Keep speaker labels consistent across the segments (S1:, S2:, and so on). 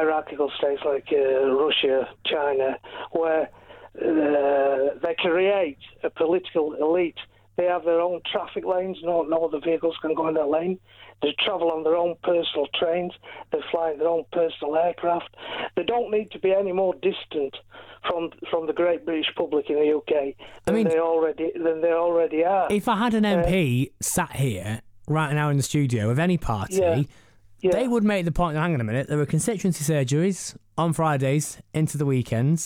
S1: hierarchical states like Russia, China, where they create a political elite. They have their own traffic lanes. No other vehicles can go in that lane. They travel on their own personal trains. They fly in their own personal aircraft. They don't need to be any more distant from the great British public in the UK than they already are.
S2: If I had an MP sat here right now in the studio of any party, they would make the point, hang on a minute, there are constituency surgeries on Fridays into the weekends.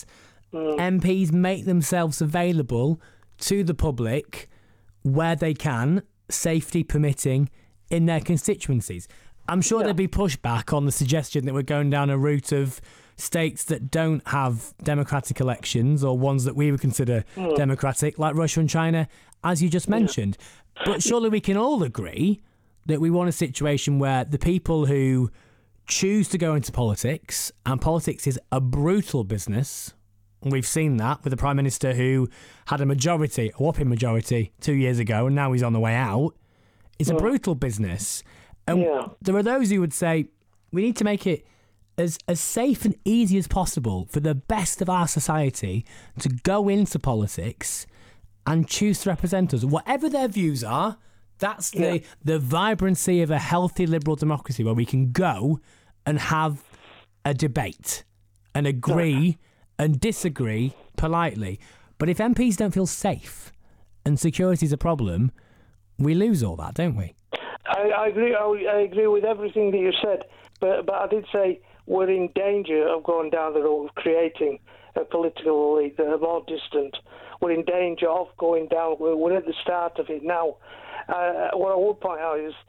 S2: MPs make themselves available to the public where they can, safety permitting, in their constituencies. I'm sure there'd be pushback on the suggestion that we're going down a route of states that don't have democratic elections or ones that we would consider democratic, like Russia and China, as you just mentioned. But surely we can all agree that we want a situation where the people who choose to go into politics, and politics is a brutal business. We've seen that with the Prime Minister who had a whopping majority 2 years ago, and now he's on the way out. It's a brutal business. And there are those who would say, we need to make it as safe and easy as possible for the best of our society to go into politics and choose to represent us. Whatever their views are, that's the vibrancy of a healthy liberal democracy, where we can go and have a debate and agree and disagree politely. But if MPs don't feel safe and security is a problem, we lose all that, don't we?
S1: I agree. I agree with everything that you said, but I did say we're in danger of going down the road of creating a political elite that are more distant. We're in danger of going down. We're at the start of it now. What I would point out is,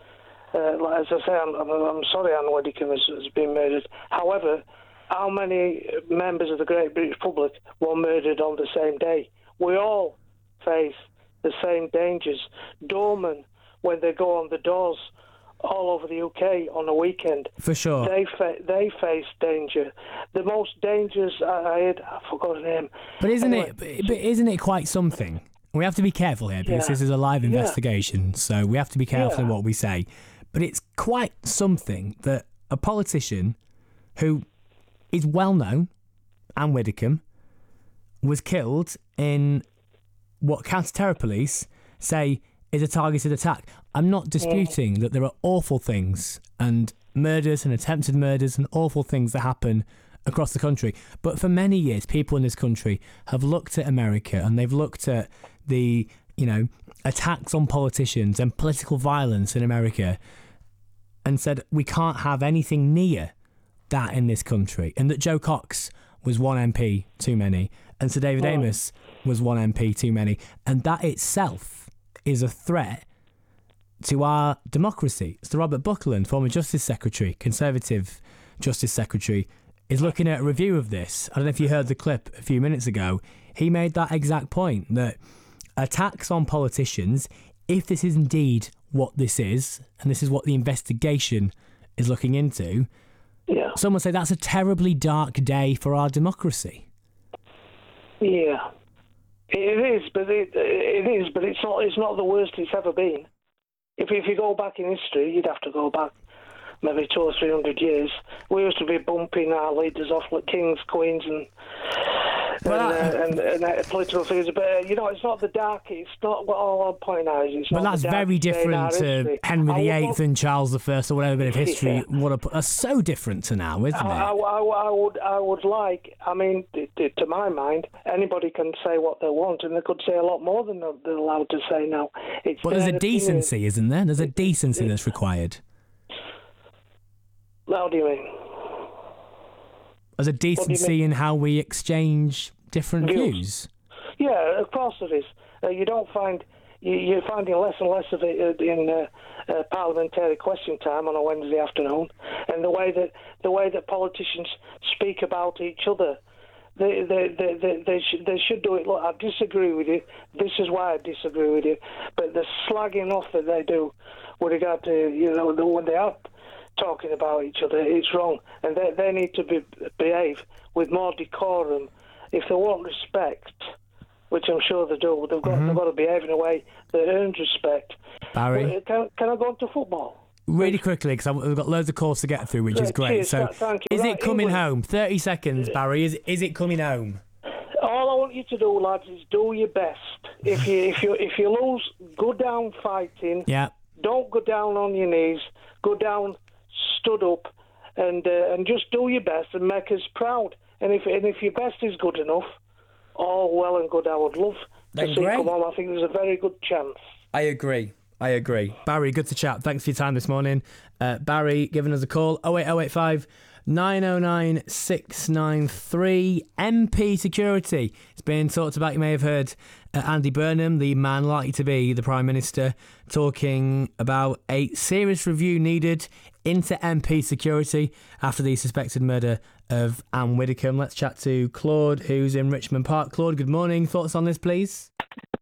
S1: as I say, I'm sorry Anne Widdecombe has been murdered. However, how many members of the great British public were murdered on the same day? We all face the same dangers. Doormen, when they go on the doors all over the UK on a weekend,
S2: for sure,
S1: they face danger. The most dangerous I forgot her name.
S2: But isn't it quite something? We have to be careful here because this is a live investigation, so we have to be careful in what we say. But it's quite something that a politician who is well known, Anne Widdecombe, was killed in what counter-terror police say is a targeted attack. I'm not disputing that there are awful things and murders and attempted murders and awful things that happen across the country. But for many years, people in this country have looked at America and they've looked at the, attacks on politicians and political violence in America and said, we can't have anything near that in this country. And that Joe Cox was one MP too many, and Sir David Amess was one MP too many. And that itself is a threat to our democracy. Sir Robert Buckland, former Justice Secretary, Conservative Justice Secretary, is looking at a review of this. I don't know if you heard the clip a few minutes ago. He made that exact point, that attacks on politicians, if this is indeed what this is, and this is what the investigation is looking into, some would say that's a terribly dark day for our democracy.
S1: Yeah, it is, but it's not the worst it's ever been. If you go back in history, you'd have to go back maybe 200 or 300 years. We used to be bumping our leaders off like kings, queens, and political figures. But it's not the dark. It's not what all I'm pointing out is. It's
S2: but
S1: not
S2: that's
S1: the
S2: very different to Henry VIII and Charles I or whatever bit of history. That's so different to now, isn't it?
S1: I would like. I mean, to my mind, anybody can say what they want, and they could say a lot more than they're allowed to say now.
S2: But there's a decency, isn't there? There's a decency that's required.
S1: How do you mean?
S2: There's a decency in how we exchange different views.
S1: Yeah, of course there is. You don't find you're finding less and less of it in parliamentary question time on a Wednesday afternoon, and the way that politicians speak about each other. They should do it. Look, I disagree with you. This is why I disagree with you. But the slagging off that they do with regard to when they are talking about each other, it's wrong, and they need to behave with more decorum. If they want respect, which I'm sure they do, they've got to behave in a way that earns respect.
S2: Barry,
S1: can I go on to football?
S2: really quickly, because we've got loads of calls to get through, which is great.
S1: Cheers,
S2: So,
S1: thank you.
S2: is
S1: Right,
S2: it coming
S1: England.
S2: home? 30 seconds, Barry. Is it coming home?
S1: All I want you to do, lads, is do your best. If you lose, go down fighting.
S2: Yeah.
S1: Don't go down on your knees. Go down, stood up, and just do your best and make us proud. And if your best is good enough, all well and good. I would love to see
S2: great.
S1: come on. I think there's a very good chance.
S2: I agree. Barry, good to chat. Thanks for your time this morning. Barry giving us a call, 08085 909 693. MP security. It's been talked about. You may have heard Andy Burnham, the man likely to be the Prime Minister, talking about a serious review needed into MP security after the suspected murder of Anne Widdecombe. Let's chat to Claude, who's in Richmond Park. Claude, good morning. Thoughts on this, please?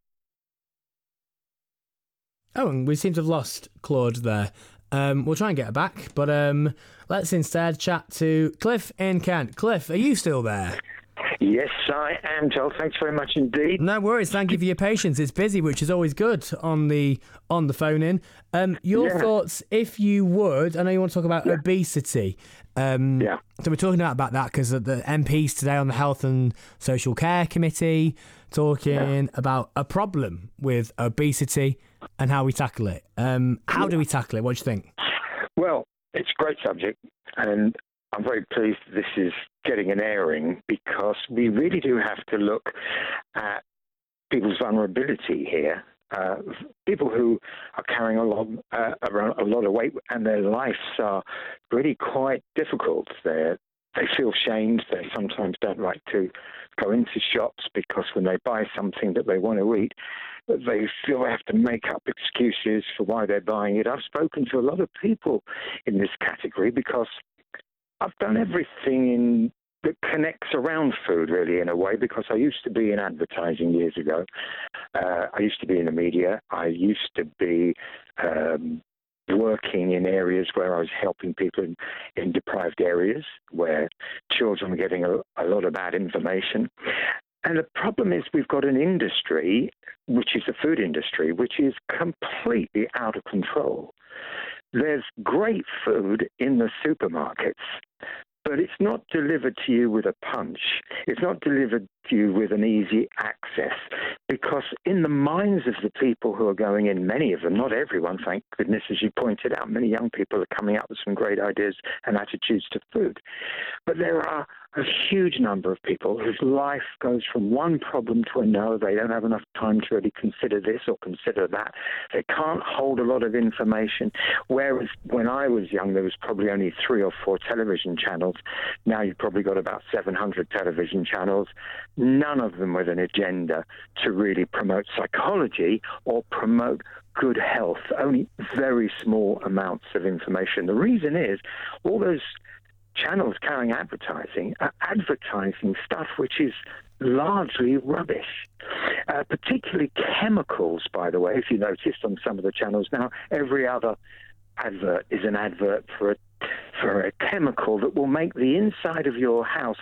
S2: Oh, and we seem to have lost Claude there. We'll try and get her back, but let's instead chat to Cliff in Kent. Cliff, are you still there?
S3: Yes, I am, Joel. Thanks very much indeed.
S2: No worries. Thank you for your patience. It's busy, which is always good on the phone in. Your thoughts, if you would. I know you want to talk about obesity. So we're talking about that because the MPs today on the Health and Social Care Committee talking about a problem with obesity and how we tackle it. How do we tackle it? What do you think?
S3: Well, it's a great subject, and I'm very pleased this is getting an airing because we really do have to look at people's vulnerability here. People who are carrying around a lot of weight and their lives are really quite difficult. They feel shamed. They sometimes don't like to go into shops because when they buy something that they want to eat, they feel they have to make up excuses for why they're buying it. I've spoken to a lot of people in this category because I've done everything that connects around food, really, in a way, because I used to be in advertising years ago. I used to be in the media. I used to be working in areas where I was helping people in deprived areas where children were getting a lot of bad information. And the problem is we've got an industry, which is the food industry, which is completely out of control. There's great food in the supermarkets, but it's not delivered to you with a punch. It's not delivered to you with an easy access, because in the minds of the people who are going in, many of them, not everyone, thank goodness, as you pointed out, many young people are coming up with some great ideas and attitudes to food. But there are a huge number of people whose life goes from one problem to another. They don't have enough time to really consider this or consider that. They can't hold a lot of information. Whereas when I was young, there was probably only 3 or 4 television channels. Now you've probably got about 700 television channels, none of them with an agenda to really promote psychology or promote good health, only very small amounts of information. The reason is all those channels carrying advertising are advertising stuff which is largely rubbish, particularly chemicals, by the way. If you noticed on some of the channels now, every other advert is an advert for a chemical that will make the inside of your house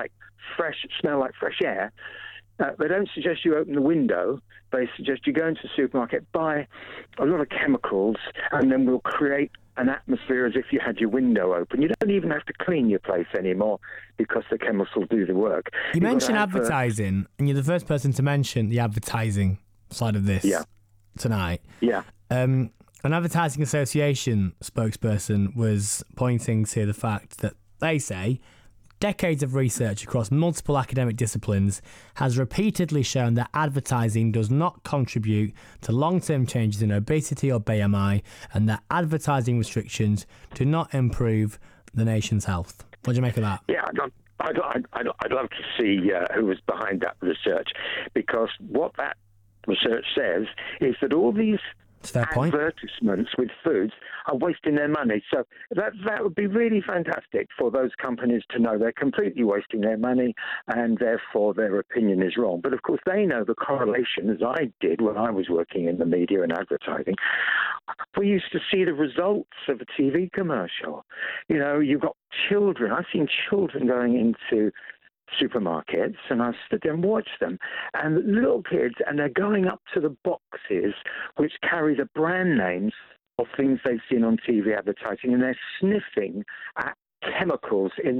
S3: smell like fresh air. They don't suggest you open the window. They suggest you go into the supermarket, buy a lot of chemicals, and then we'll create an atmosphere as if you had your window open. You don't even have to clean your place anymore because the chemicals will do the work.
S2: You mentioned advertising, and you're the first person to mention the advertising side of this tonight.
S3: Yeah.
S2: An advertising association spokesperson was pointing to the fact that they say decades of research across multiple academic disciplines has repeatedly shown that advertising does not contribute to long-term changes in obesity or BMI, and that advertising restrictions do not improve the nation's health. What do you make of that?
S3: Yeah, I'd love to see who was behind that research, because what that research says is that all these advertisements with foods are wasting their money. So that would be really fantastic for those companies to know they're completely wasting their money and therefore their opinion is wrong. But of course they know the correlation, as I did when I was working in the media and advertising. We used to see the results of a TV commercial. You know, you've got children. I've seen children going into supermarkets, and I stood there and watched them, and little kids, and they're going up to the boxes which carry the brand names of things they've seen on TV advertising, and they're sniffing at chemicals in